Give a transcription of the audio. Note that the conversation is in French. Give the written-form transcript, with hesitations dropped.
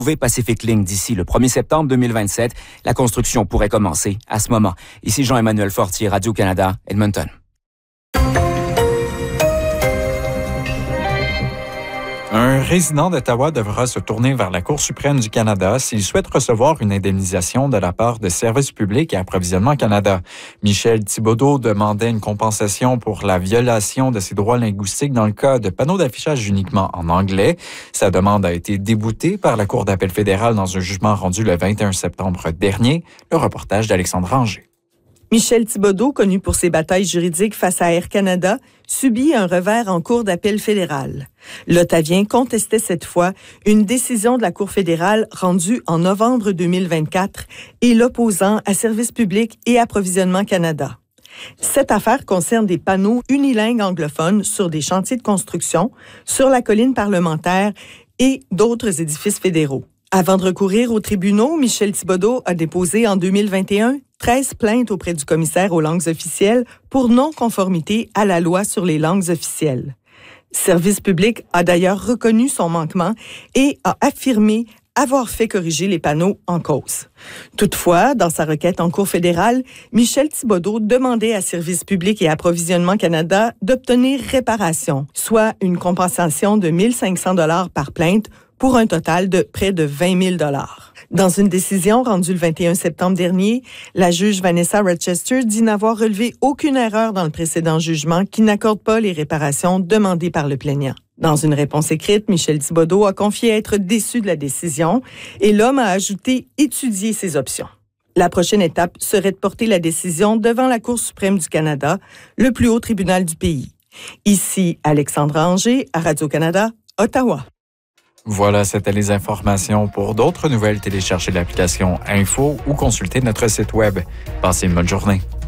Pacific Link d'ici le 1er septembre 2027. La construction pourrait commencer à ce moment. Ici Jean-Emmanuel Fortier, Radio-Canada, Edmonton. Un résident d'Ottawa devra se tourner vers la Cour suprême du Canada s'il souhaite recevoir une indemnisation de la part de Services publics et Approvisionnement Canada. Michel Thibodeau demandait une compensation pour la violation de ses droits linguistiques dans le cas de panneaux d'affichage uniquement en anglais. Sa demande a été déboutée par la Cour d'appel fédérale dans un jugement rendu le 21 septembre dernier. Le reportage d'Alexandre Ranger. Michel Thibodeau, connu pour ses batailles juridiques face à Air Canada, subit un revers en Cour d'appel fédérale. L'Ottavien contestait cette fois une décision de la Cour fédérale rendue en novembre 2024 et l'opposant à Services publics et Approvisionnement Canada. Cette affaire concerne des panneaux unilingues anglophones sur des chantiers de construction, sur la colline parlementaire et d'autres édifices fédéraux. Avant de recourir aux tribunaux, Michel Thibodeau a déposé en 2021 13 plaintes auprès du commissaire aux langues officielles pour non-conformité à la loi sur les langues officielles. Service public a d'ailleurs reconnu son manquement et a affirmé avoir fait corriger les panneaux en cause. Toutefois, dans sa requête en Cour fédérale, Michel Thibodeau demandait à Services publics et Approvisionnement Canada d'obtenir réparation, soit une compensation de 1 500 $ par plainte pour un total de près de 20 000 $. Dans une décision rendue le 21 septembre dernier, la juge Vanessa Rochester dit n'avoir relevé aucune erreur dans le précédent jugement qui n'accorde pas les réparations demandées par le plaignant. Dans une réponse écrite, Michel Thibodeau a confié être déçu de la décision et l'homme a ajouté étudier ses options. La prochaine étape serait de porter la décision devant la Cour suprême du Canada, le plus haut tribunal du pays. Ici, Alexandre Ranger, à Radio-Canada, Ottawa. Voilà, c'était les informations. Pour d'autres nouvelles, téléchargez l'application Info ou consultez notre site web. Passez une bonne journée.